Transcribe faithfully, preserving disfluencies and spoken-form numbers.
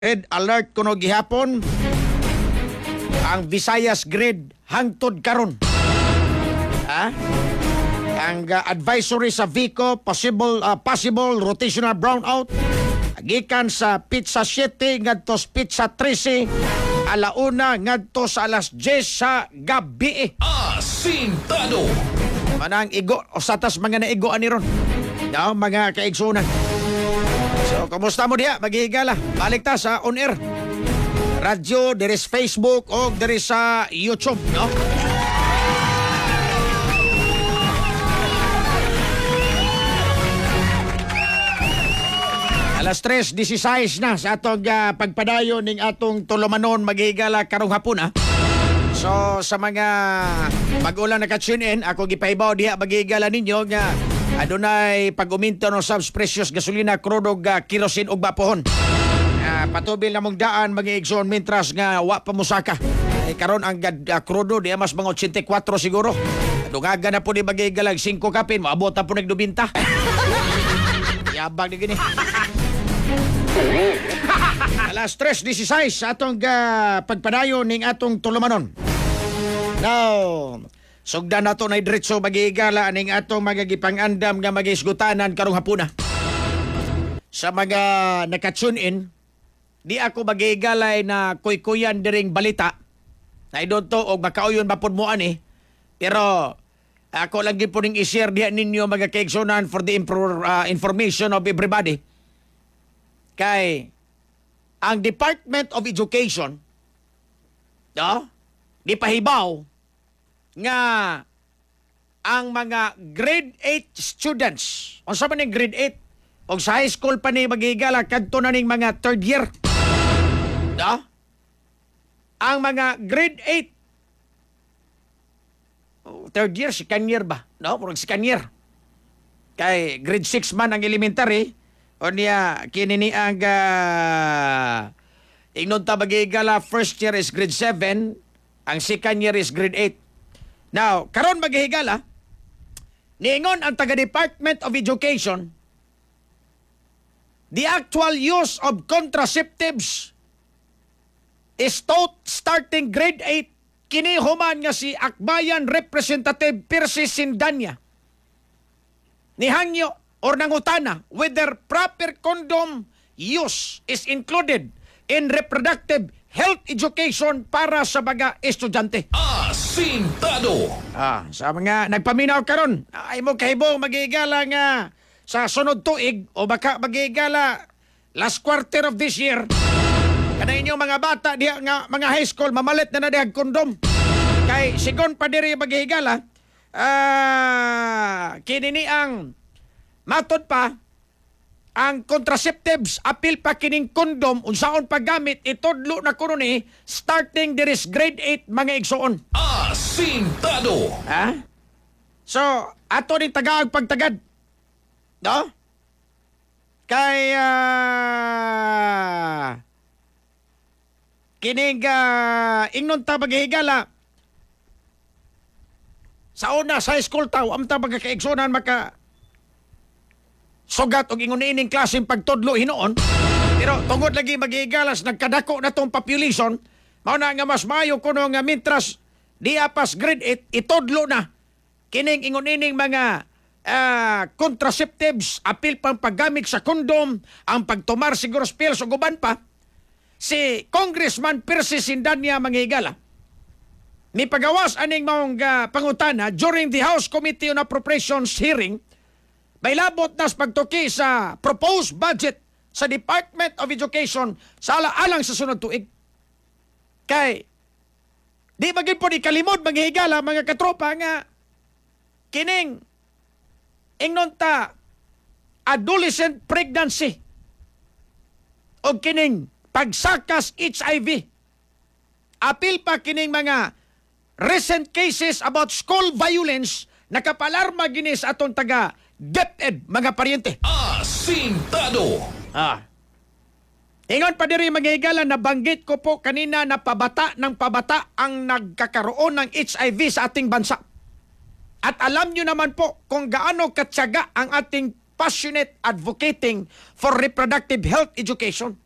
Red alert kuno gihapon ang Visayas grid hangtod karon. Ha? Ang uh, advisory sa Vico possible uh, possible rotational brownout gikan sa Pizza City ngadto sa Pizza trese alauna ngadto sa alas diyes sa gabi. Asintado. Manang igo o satas mga naigo ani ron. Yaw mga kaigsunan. So, kumusta mo diha? Maghihigala. Balik ta sa on air. Radyo, there is Facebook o there is sa YouTube, no? Alas tres disisize na sa atong uh, pagpadayon ning atong tulumanon maghihigala karong hapon, ha? So, sa mga mag-ulang naka-tune in, ako gipahibaw diha maghihigala ninyo nga adunay pag-uminto ng subprecious gasolina, crudo, uh, kerosene ug bapohon. Uh, patubil na mong daan mga igsoon mintras nga wa pa musaka. Eh, karon ang uh, crudo di mas mga eighty-four siguro. Dungaga na po ni magigalag five kapin, maabot na po nagdubinta. Yabang ni gini. Alas tres disisize sa atong uh, pagpadayon ning atong tulumanon. Now, sugdan nato na diretso magigala aning atong magagipang-andam nga magisgutanan karong hapuna. Sa mga naka-tune in, di ako magigalay na kuy-kuyan diring balita. Na idonto og makauyon mapud mo ani. Pero ako lang gid po ning i-share diha ninyo mga kaigsunan for the impro, uh, information of everybody. Kay ang Department of Education, no? Di pahibaw nga ang mga grade eight students, unsa man ning grade eight, o sa high school pa ni magigala kadto na ning mga third year. No? Ang mga grade eight, oh, third year, second year ba? No? Murag second year. Kay grade six man ang elementary, o niya, kinini ang uh, ingnon ta magigala first year is grade seven, ang second year is grade eight. Now, karon maghihigala, niingon ang taga-Department of Education, the actual use of contraceptives is taught starting grade eight. Kini human nga si Akbayan Representative Percy Sindanya. Nihangyo or nangutana whether proper condom use is included in reproductive health education para sa mga estudyante. Asintado. Ah, sa mga nagpaminaw karon, ay mo kahibong magigala nga sa sunod tuig o baka magigala last quarter of this year. Kana inyong mga bata diha nga mga high school mamalit na na diha kondom. Kay sigon pa diri magigala, ah, kini ni ang matod pa ang contraceptives apil pa kining kondom unsaon paggamit itudlo na kuno ni starting diris grade eight mga igsoon. Asintado. Ha? So, ato ni tagaag pagtagad. No? Kay uh, kining uh, ingnon ta maghihigala sa una sa high school taw am ta magkaigsonan maka sugat og ingon ining klaseng pagtudlo hinoon. Pero tungod lagi magigalas nagkadako na tong population, mao na nga mas maayo kuno nga mintras di apas grade eight itudlo na kining ingon ining mga uh, contraceptives apil pang paggamit sa kondom, ang pagtumar siguro sa pills o guban pa. Si Congressman Percy Sindanya manghigala ni pagawas aning maong uh, pangutana during the House Committee on Appropriations hearing. May labot na sa pagtuki sa proposed budget sa Department of Education sa ala-alang sa sunod tuig. Kay, di magin po di kalimod maghihigala mga katropa nga kining ingnon ta adolescent pregnancy o kining pagsakas H I V. Apil pa kining mga recent cases about school violence nakapalarma gini sa atong taga DepEd, mga paryente. Asintado. Ah. Ingon pa diri maghihigala, nabanggit ko po kanina na pabata ng pabata ang nagkakaroon ng H I V sa ating bansa. At alam nyo naman po kung gaano katsaga ang ating passionate advocating for reproductive health education.